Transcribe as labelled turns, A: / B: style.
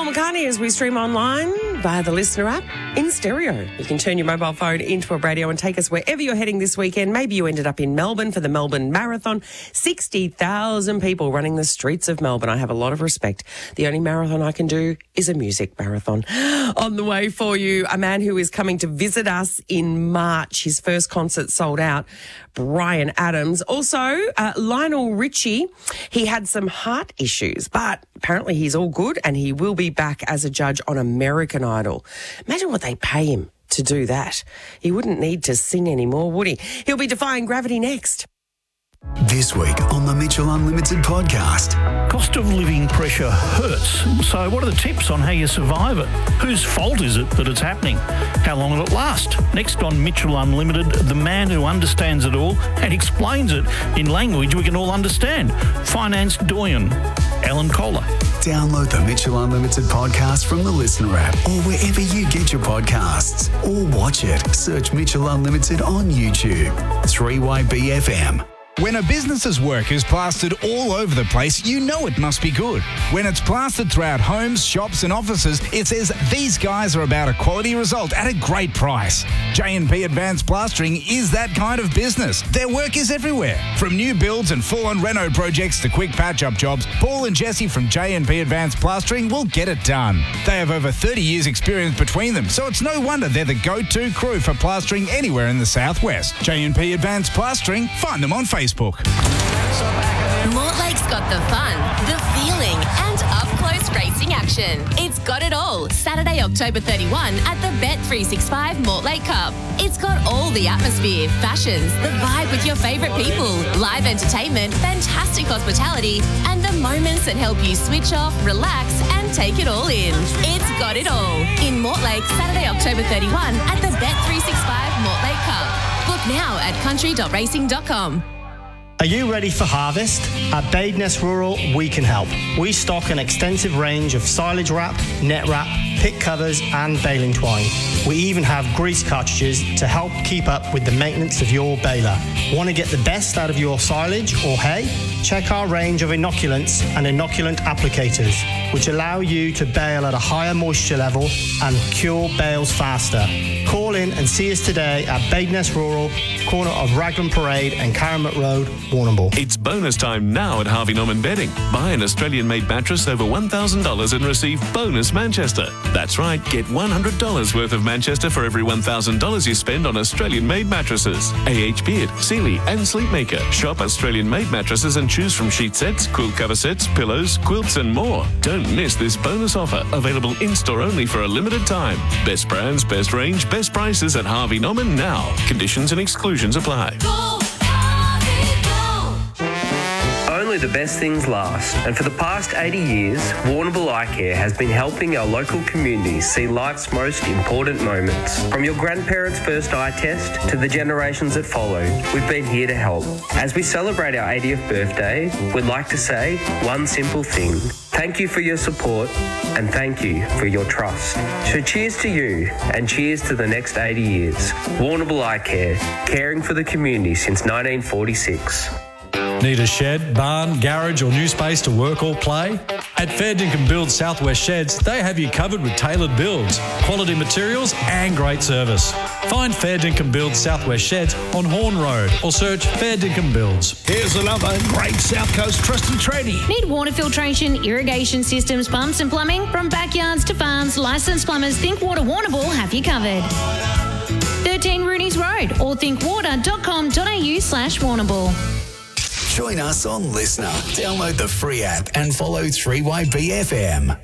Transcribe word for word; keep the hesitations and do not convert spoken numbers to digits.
A: McCartney as we stream online via the Listener app in stereo. You can turn your mobile phone into a radio and take us wherever you're heading this weekend. Maybe you ended up in Melbourne for the Melbourne Marathon. sixty thousand people running the streets of Melbourne. I have a lot of respect. The only marathon I can do is a music marathon. On the way for you, a man who is coming to visit us in March. His first concert sold out. Bryan Adams. Also, uh, Lionel Richie. He had some heart issues, but apparently he's all good and he will be back as a judge on American Idol. Imagine what they pay him to do that. He wouldn't need to sing anymore, would he? He'll be defying gravity next.
B: This week on the Mitchell Unlimited podcast.
C: Cost of living pressure hurts. So what are the tips on how you survive it? Whose fault is it that it's happening? How long will it last? Next on Mitchell Unlimited, the man who understands it all and explains it in language we can all understand. Finance doyen, Alan Kohler.
B: Download the Mitchell Unlimited podcast from the Listener app or wherever you get your podcasts. Or watch it. Search Mitchell Unlimited on YouTube. three Y B F M.
D: When a business's work is plastered all over the place, you know it must be good. When it's plastered throughout homes, shops and offices, it says these guys are about a quality result at a great price. J and P Advanced Plastering is that kind of business. Their work is everywhere. From new builds and full-on reno projects to quick patch-up jobs, Paul and Jesse from J and P Advanced Plastering will get it done. They have over thirty years experience between them, so it's no wonder they're the go-to crew for plastering anywhere in the southwest. J and P Advanced Plastering, find them on Facebook.
E: Mortlake's got the fun, the feeling, and up-close racing action. It's got it all. Saturday, October thirty-first at the Bet three sixty-five Mortlake Cup. It's got all the atmosphere, fashions, the vibe with your favourite people, live entertainment, fantastic hospitality, and the moments that help you switch off, relax, and take it all in. It's got it all. In Mortlake, Saturday, October thirty-first at the Bet three sixty-five Mortlake Cup. Book now at country dot racing dot com.
F: Are you ready for harvest? At Badeness Rural, we can help. We stock an extensive range of silage wrap, net wrap, pick covers and baling twine. We even have grease cartridges to help keep up with the maintenance of your baler. Want to get the best out of your silage or hay? Check our range of inoculants and inoculant applicators, which allow you to bale at a higher moisture level and cure bales faster. Call in and see us today at Badeness Rural, corner of Raglan Parade and Caramut Road, Warrnambool.
G: It's bonus time now at Harvey Norman Bedding. Buy an Australian-made mattress over one thousand dollars and receive bonus Manchester. That's right, get one hundred dollars worth of Manchester for every one thousand dollars you spend on Australian-made mattresses. A H Beard, Sealy and Sleepmaker. Shop Australian-made mattresses and choose from sheet sets, quilt cover sets, pillows, quilts and more. Don't miss this bonus offer, available in-store only for a limited time. Best brands, best range, best prices at Harvey Norman now. Conditions and exclusions apply.
H: Only the best things last, and for the past eighty years, Warrnambool Eye Care has been helping our local communities see life's most important moments. From your grandparents' first eye test to the generations that followed, we've been here to help. As we celebrate our eightieth birthday, we'd like to say one simple thing. Thank you for your support and thank you for your trust. So cheers to you and cheers to the next eighty years. Warrnambool Eye Care, caring for the community since nineteen forty-six.
I: Need a shed, barn, garage or new space to work or play? At Fair Dinkum Build Southwest Sheds, they have you covered with tailored builds, quality materials and great service. Find Fair Dinkum Build Southwest Sheds on Horn Road or search Fair Dinkum Builds.
C: Here's another great South Coast trusted tradie.
J: Need water filtration, irrigation systems, pumps and plumbing? From backyards to farms, licensed plumbers Think Water Warrnambool have you covered. thirteen Rooney's Road or think water dot com dot a u slash Warrnambool.
B: Join us on Listener. Download the free app and follow three Y B F M.